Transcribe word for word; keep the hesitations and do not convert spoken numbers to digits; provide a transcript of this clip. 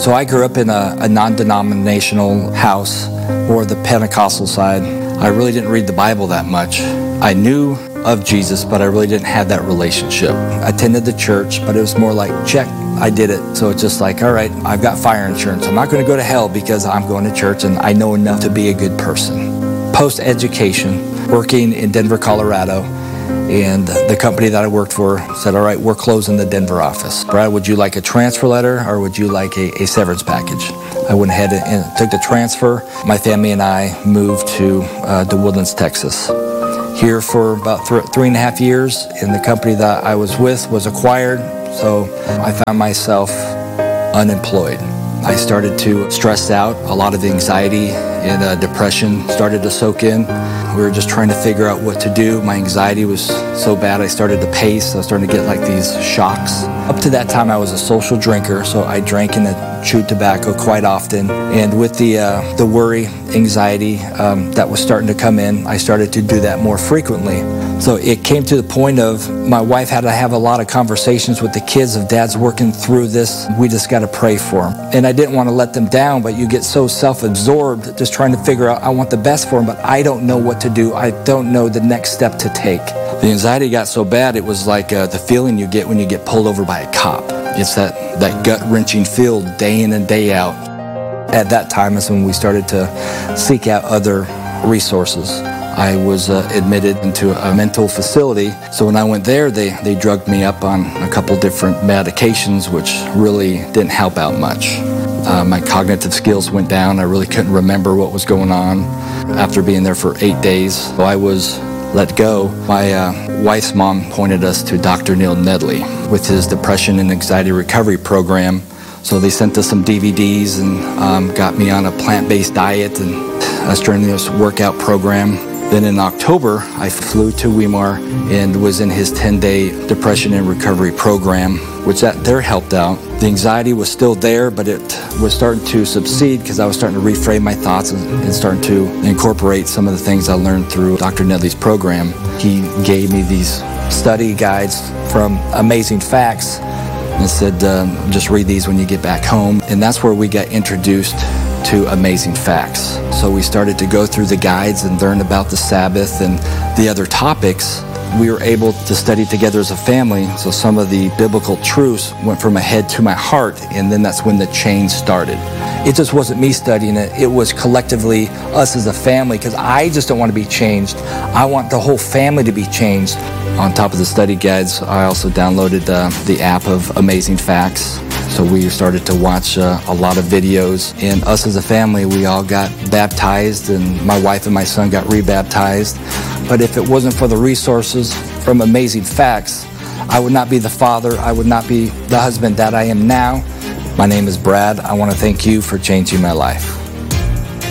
So I grew up in a, a non-denominational house, or the Pentecostal side. I really didn't read the Bible that much. I knew of Jesus, but I really didn't have that relationship. I attended the church, but it was more like, check, I did it. So it's just like, all right, I've got fire insurance. I'm not going to go to hell because I'm going to church and I know enough to be a good person. Post-education, working in Denver, Colorado, and the company that I worked for said, all right, we're closing the Denver office. Brad, would you like a transfer letter or would you like a, a severance package? I went ahead and took the transfer. My family and I moved to uh, the Woodlands, Texas. Here for about th- three and a half years, and the company that I was with was acquired, so I found myself unemployed. I started to stress out. A lot of anxiety and uh, depression started to soak in. We were just trying to figure out what to do. My anxiety was so bad I started to pace. I was starting to get like these shocks. Up to that time I was a social drinker, so I drank and chewed tobacco quite often. And with the uh, the worry, anxiety um, that was starting to come in, I started to do that more frequently. So it came to the point of my wife had to have a lot of conversations with the kids of Dad's working through this. We just got to pray for him. And I didn't want to let them down, but you get so self-absorbed just trying to figure out, I want the best for him, but I don't know what to do. I don't know the next step to take. The anxiety got so bad, it was like uh, the feeling you get when you get pulled over by a cop. It's that, that gut-wrenching feel day in and day out. At that time is when we started to seek out other resources. I was uh, admitted into a mental facility. So when I went there, they, they drugged me up on a couple different medications, which really didn't help out much. Uh, my cognitive skills went down. I really couldn't remember what was going on after being there for eight days. So I was let go. My uh, wife's mom pointed us to Doctor Neil Nedley with his depression and anxiety recovery program. So they sent us some D V Ds and um, got me on a plant-based diet and a strenuous workout program. Then in October, I flew to Weimar and was in his ten-day depression and recovery program, which that there helped out. The anxiety was still there, but it was starting to subside because I was starting to reframe my thoughts and, and starting to incorporate some of the things I learned through Doctor Nedley's program. He gave me these study guides from Amazing Facts and said, um, just read these when you get back home. And that's where we got introduced to Amazing Facts. So we started to go through the guides and learn about the Sabbath and the other topics. We were able to study together as a family, so some of the biblical truths went from my head to my heart, and then that's when the change started. It just wasn't me studying it, it was collectively us as a family, because I just don't want to be changed. I want the whole family to be changed. On top of the study guides, I also downloaded uh, the app of Amazing Facts. So we started to watch uh, a lot of videos, and us as a family, we all got baptized, and my wife and my son got rebaptized. But if it wasn't for the resources from Amazing Facts, I would not be the father, I would not be the husband that I am now. My name is Brad. I want to thank you for changing my life.